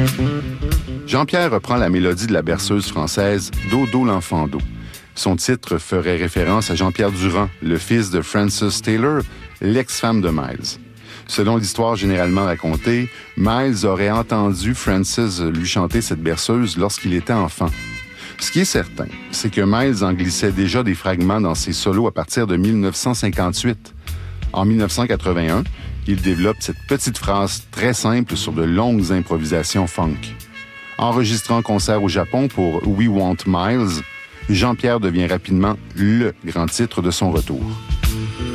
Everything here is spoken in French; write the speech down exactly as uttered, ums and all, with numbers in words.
Jean-Pierre reprend la mélodie de la berceuse française « Dodo l'enfant d'eau ». Son titre ferait référence à Jean-Pierre Durand, le fils de Frances Taylor, l'ex-femme de Miles. Selon l'histoire généralement racontée, Miles aurait entendu Frances lui chanter cette berceuse lorsqu'il était enfant. Ce qui est certain, c'est que Miles en glissait déjà des fragments dans ses solos à partir de mille neuf cent cinquante-huit. En mille neuf cent quatre-vingt-un, il développe cette petite phrase très simple sur de longues improvisations funk. Enregistré en concert au Japon pour We Want Miles, Jean-Pierre devient rapidement le grand titre de son retour.